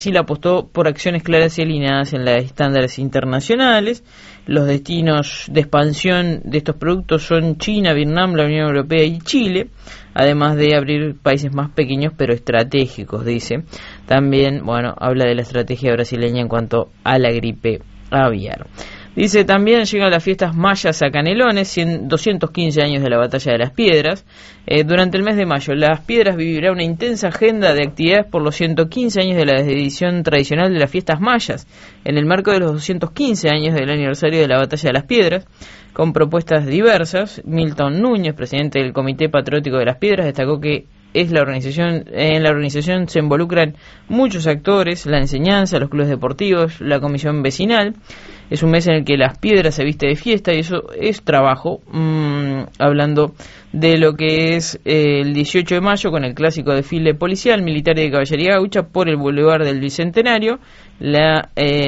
Brasil apostó por acciones claras y alineadas en los estándares internacionales. Los destinos de expansión de estos productos son China, Vietnam, la Unión Europea y Chile, además de abrir países más pequeños pero estratégicos, dice. También, habla de la estrategia brasileña en cuanto a la gripe aviar. Dice, también llegan las fiestas mayas a Canelones, 215 años de la Batalla de las Piedras. Durante el mes de mayo, Las Piedras vivirá una intensa agenda de actividades por los 115 años de la edición tradicional de las fiestas mayas, en el marco de los 215 años del aniversario de la Batalla de las Piedras, con propuestas diversas. Milton Núñez, presidente del Comité Patriótico de las Piedras, destacó que en la organización se involucran muchos actores, la enseñanza, los clubes deportivos, la comisión vecinal. Es un mes en el que Las Piedras se viste de fiesta y eso es trabajo, hablando de lo que es el 18 de mayo con el clásico desfile policial, militar y de caballería gaucha por el Boulevard del Bicentenario. La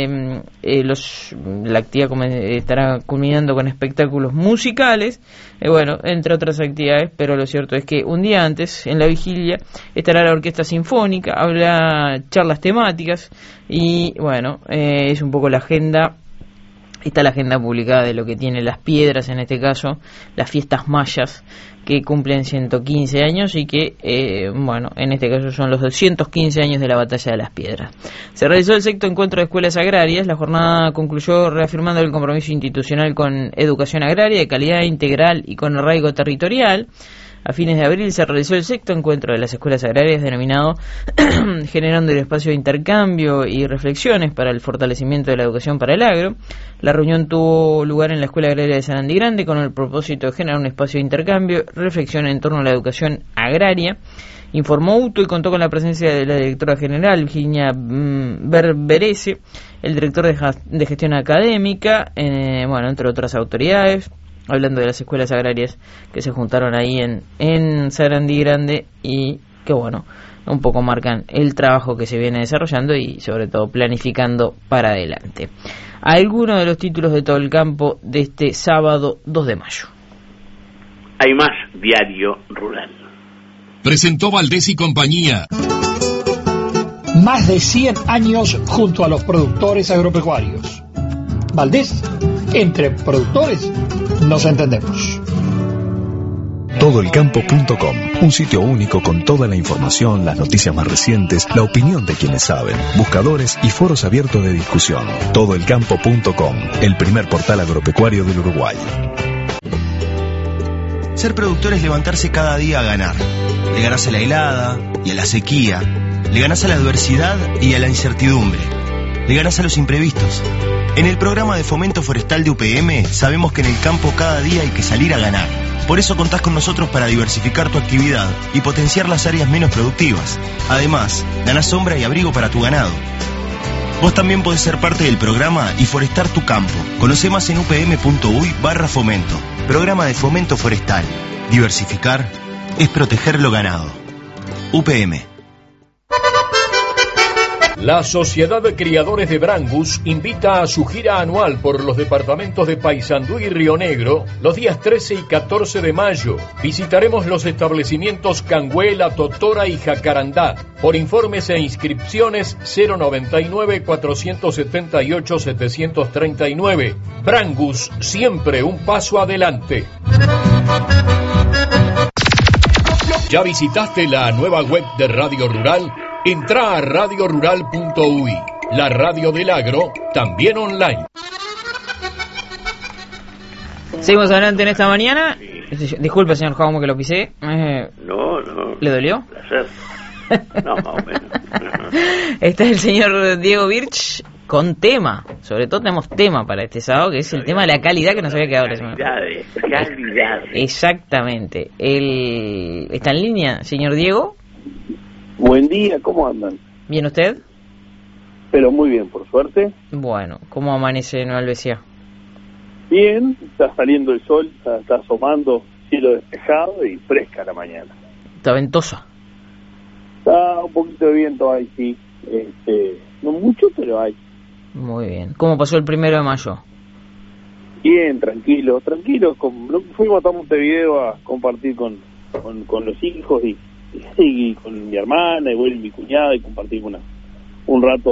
actividad estará culminando con espectáculos musicales, entre otras actividades, pero lo cierto es que un día antes, en la vigilia, estará la Orquesta Sinfónica, habrá charlas temáticas y es un poco la agenda. Está la agenda publicada de lo que tiene Las Piedras, en este caso, las fiestas mayas, que cumplen 115 años y que, en este caso son los 215 años de la Batalla de las Piedras. Se realizó el sexto encuentro de escuelas agrarias. La jornada concluyó reafirmando el compromiso institucional con educación agraria de calidad integral y con arraigo territorial. A fines de abril se realizó el sexto encuentro de las escuelas agrarias, denominado Generando el espacio de intercambio y reflexiones para el fortalecimiento de la educación para el agro. La reunión tuvo lugar en la Escuela Agraria de Sarandí Grande con el propósito de generar un espacio de intercambio, reflexión en torno a la educación agraria. Informó UTO y contó con la presencia de la directora general, Virginia Berberese, el director de gestión académica, entre otras autoridades, hablando de las escuelas agrarias que se juntaron ahí en Sarandí Grande y que un poco marcan el trabajo que se viene desarrollando y sobre todo planificando para adelante. Algunos de los títulos de todo el campo de este sábado 2 de mayo. Hay más Diario Rural. Presentó Valdés y compañía. Más de 100 años junto a los productores agropecuarios. Valdés, entre productores nos entendemos. Todoelcampo.com, un sitio único con toda la información, las noticias más recientes, la opinión de quienes saben, buscadores y foros abiertos de discusión. Todoelcampo.com, el primer portal agropecuario del Uruguay. Ser productor es levantarse cada día a ganar. Le ganás a la helada y a la sequía, le ganás a la adversidad y a la incertidumbre, le ganás a los imprevistos. En el programa de fomento forestal de UPM sabemos que en el campo cada día hay que salir a ganar. Por eso contás con nosotros para diversificar tu actividad y potenciar las áreas menos productivas. Además, ganás sombra y abrigo para tu ganado. Vos también podés ser parte del programa y forestar tu campo. Conocé más en upm.uy/fomento. Programa de fomento forestal. Diversificar es proteger lo ganado. UPM. La Sociedad de Criadores de Brangus invita a su gira anual por los departamentos de Paysandú y Río Negro los días 13 y 14 de mayo. Visitaremos los establecimientos Canguela, Totora y Jacarandá. Por informes e inscripciones 099-478-739. Brangus, siempre un paso adelante. ¿Ya visitaste la nueva web de Radio Rural? Entra a radiorural.uy, la radio del agro, también online. Seguimos adelante en esta mañana. Disculpe, señor Jaume, que lo pisé. No. ¿Le dolió? Placer. No, más o menos. Está el señor Diego Birch con tema. Sobre todo tenemos tema para este sábado, que es el tema de la calidad que nos había quedado la semana. Calidad. Exactamente. ¿Está en línea, señor Diego? Buen día, ¿cómo andan? ¿Bien usted? Pero muy bien, por suerte. Bueno, ¿cómo amanece Nueva Alvesia? Bien, está saliendo el sol, está asomando, cielo despejado y fresca la mañana. ¿Está ventosa? Está un poquito de viento ahí, sí. No mucho, pero hay. Muy bien. ¿Cómo pasó el 1 de mayo? Bien, tranquilo. Fuimos a Montevideo a compartir con los hijos y con mi hermana y mi cuñada y compartimos un rato